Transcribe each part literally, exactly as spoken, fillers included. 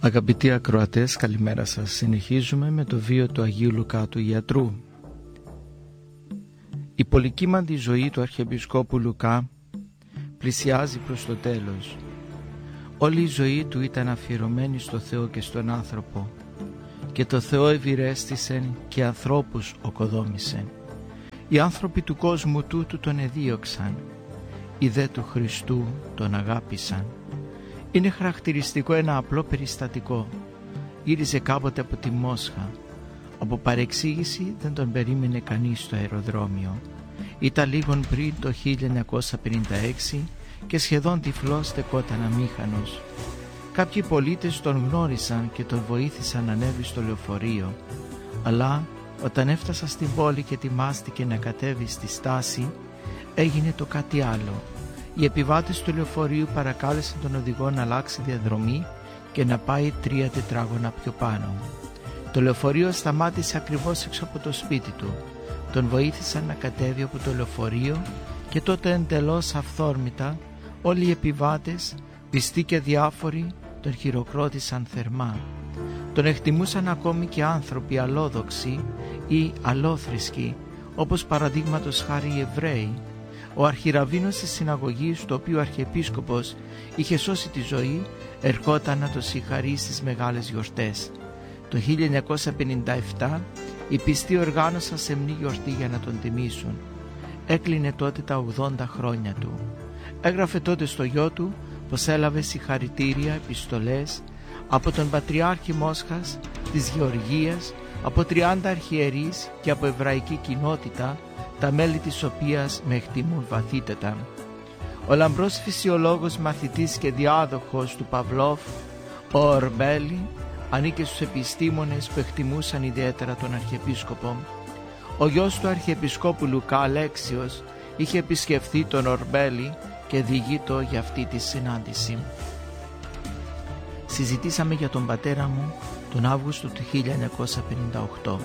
Αγαπητοί ακροατές, καλημέρα σας. Συνεχίζουμε με το βίο του Αγίου Λουκά του Ιατρού. Η πολυκύμαντη ζωή του Αρχιεπισκόπου Λουκά πλησιάζει προς το τέλος. Όλη η ζωή του ήταν αφιερωμένη στο Θεό και στον άνθρωπο, και το Θεό ευηρέστησε και ανθρώπους οκοδόμησε. Οι άνθρωποι του κόσμου τούτου τον εδίωξαν, οι δε του Χριστού τον αγάπησαν. Είναι χαρακτηριστικό ένα απλό περιστατικό. Γύριζε κάποτε από τη Μόσχα. Από παρεξήγηση δεν τον περίμενε κανείς στο αεροδρόμιο. Ήταν λίγον πριν το χίλια εννιακόσια πενήντα έξι και σχεδόν τυφλός στεκόταν αμήχανος. Κάποιοι πολίτες τον γνώρισαν και τον βοήθησαν να ανέβει στο λεωφορείο. Αλλά όταν έφτασα στην πόλη και ετοιμάστηκε να κατέβει στη στάση, έγινε το κάτι άλλο. Οι επιβάτες του λεωφορείου παρακάλεσαν τον οδηγό να αλλάξει διαδρομή και να πάει τρία τετράγωνα πιο πάνω. Το λεωφορείο σταμάτησε ακριβώς έξω από το σπίτι του. Τον βοήθησαν να κατέβει από το λεωφορείο και τότε εντελώς αυθόρμητα όλοι οι επιβάτες, πιστοί και διάφοροι, τον χειροκρότησαν θερμά. Τον εκτιμούσαν ακόμη και άνθρωποι αλόδοξοι ή αλόθρησκοι, όπως παραδείγματος χάρη οι Εβραίοι. Ο αρχιραβίνος της συναγωγής, το οποίο ο Αρχιεπίσκοπος είχε σώσει τη ζωή, ερχόταν να το συγχαρεί στις μεγάλες γιορτές. Το χίλια εννιακόσια πενήντα επτά οι πιστοί οργάνωσαν σεμνή γιορτή για να τον τιμήσουν. Έκλεινε τότε τα ογδόντα χρόνια του. Έγραφε τότε στο γιο του πως έλαβε συγχαρητήρια, επιστολές από τον Πατριάρχη Μόσχας, της Γεωργίας, από τριάντα αρχιερείς και από εβραϊκή κοινότητα, τα μέλη της οποίας με εκτιμούν βαθύτατα. Ο λαμπρός φυσιολόγος, μαθητής και διάδοχος του Παυλόφ, ο Ορμπέλη, ανήκε στους επιστήμονες που εκτιμούσαν ιδιαίτερα τον Αρχιεπίσκοπο. Ο γιος του Αρχιεπισκόπου Λουκά, Αλέξιος, είχε επισκεφθεί τον Ορμπέλη και διηγείτο για αυτή τη συνάντηση. Συζητήσαμε για τον πατέρα μου τον Αύγουστο του χίλια εννιακόσια πενήντα οκτώ.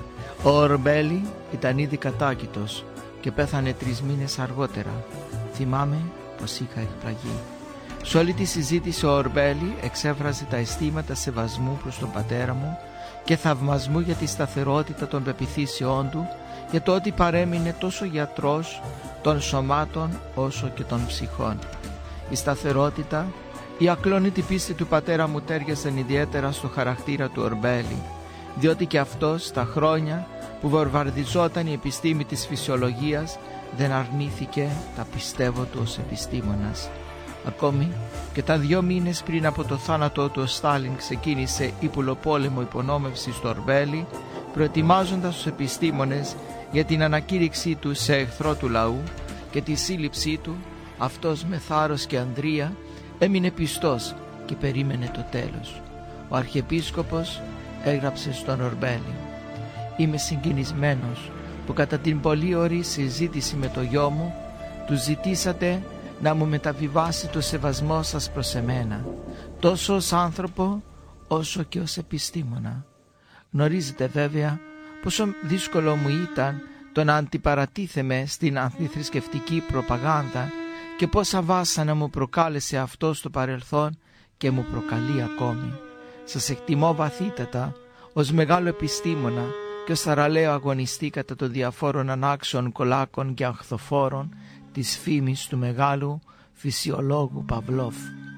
Ο Ορμπέλη ήταν ήδη κατάκητος και πέθανε τρεις μήνες αργότερα. Θυμάμαι πως είχα εκπλαγεί. Σε όλη τη συζήτηση ο Ορμπέλη εξέφραζε τα αισθήματα σεβασμού προς τον πατέρα μου και θαυμασμού για τη σταθερότητα των πεποιθήσεών του, για το ότι παρέμεινε τόσο γιατρός των σωμάτων όσο και των ψυχών. Η σταθερότητα, η ακλόνητη πίστη του πατέρα μου τέριαζαν ιδιαίτερα στο χαρακτήρα του Ορμπέλη, διότι και αυτός στα χρόνια που βομβαρδιζόταν η επιστήμη της φυσιολογίας δεν αρνήθηκε τα πιστεύω του ως επιστήμονας. Ακόμη και τα δυο μήνες πριν από το θάνατό του ο Στάλιν ξεκίνησε ύπουλο πόλεμο υπονόμευση στο Ορμπέλη, προετοιμάζοντας τους επιστήμονες για την ανακήρυξή του σε εχθρό του λαού και τη σύλληψή του. Αυτός με θάρρος και ανδρεία έμεινε πιστός και περίμενε το τέλος. Ο Αρχιεπίσκοπος έγραψε στον Ορμπέλη: «Είμαι συγκινησμένος που κατά την πολύ ωρή συζήτηση με το γιο μου του ζητήσατε να μου μεταβιβάσει το σεβασμό σας προς εμένα, τόσο ως άνθρωπο όσο και ως επιστήμονα. Γνωρίζετε βέβαια πόσο δύσκολο μου ήταν το να αντιπαρατίθεμαι στην αντιθρησκευτική προπαγάνδα και πόσα βάσανα μου προκάλεσε αυτό στο παρελθόν και μου προκαλεί ακόμη. Σας εκτιμώ βαθύτατα ως μεγάλο επιστήμονα και ως θαραλέο αγωνιστή κατά των διαφόρων ανάξεων κολάκων και αχθοφόρων της φήμης του μεγάλου φυσιολόγου Παυλόφ.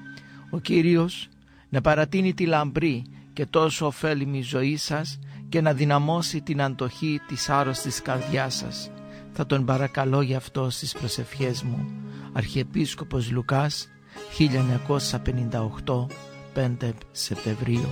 Ο Κύριος να παρατείνει τη λαμπρή και τόσο ωφέλιμη ζωή σας και να δυναμώσει την αντοχή της άρρωστης καρδιάς σας. Θα τον παρακαλώ γι' αυτό στις προσευχές μου. Αρχιεπίσκοπος Λουκάς, χίλια εννιακόσια πενήντα οκτώ, πέντε Σεπτεμβρίου».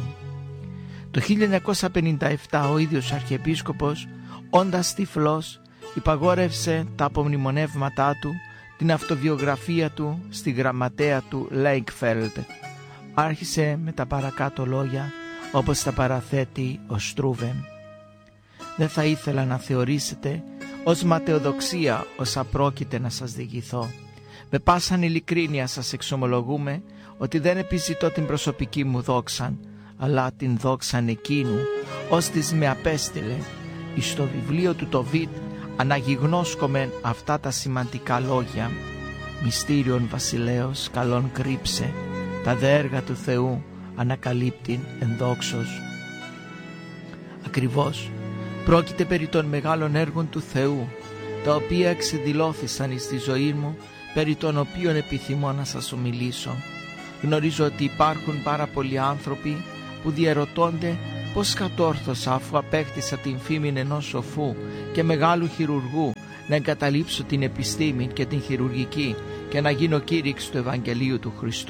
Το χίλια εννιακόσια πενήντα επτά ο ίδιος Αρχιεπίσκοπος, όντας τυφλός, υπαγόρευσε τα απομνημονεύματά του, την αυτοβιογραφία του στη γραμματέα του Λέικφελντ. Άρχισε με τα παρακάτω λόγια όπως τα παραθέτει ο Στρούβεν: «Δεν θα ήθελα να θεωρήσετε ως ματαιοδοξία όσα πρόκειται να σας διηγηθώ. Με πάσαν ειλικρίνεια σας εξομολογούμε ότι δεν επιζητώ την προσωπική μου δόξαν, αλλά την δόξαν εκείνου ως της με απέστειλε. Εις το βιβλίο του το Βιτ αναγιγνώσκομεν αυτά τα σημαντικά λόγια: μυστήριον βασιλέως καλόν κρύψε, τα δε έργα του Θεού ανακαλύπτην ενδόξως. Ακριβώς πρόκειται περί των μεγάλων έργων του Θεού, τα οποία εξεδηλώθησαν εις τη ζωή μου, περί των οποίων επιθυμώ να σας ομιλήσω. Γνωρίζω ότι υπάρχουν πάρα πολλοί άνθρωποι που διαρωτώνται πώς κατόρθωσα, αφού απέκτησα την φήμη ενός σοφού και μεγάλου χειρουργού, να εγκαταλείψω την επιστήμη και την χειρουργική και να γίνω κήρυξ του Ευαγγελίου του Χριστού.